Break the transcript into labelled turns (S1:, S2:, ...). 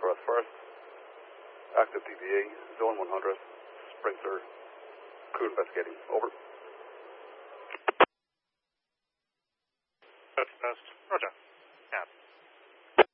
S1: for us first. Active DPA, zone 100, Sprinkler, crew investigating. Over.
S2: That's Roger.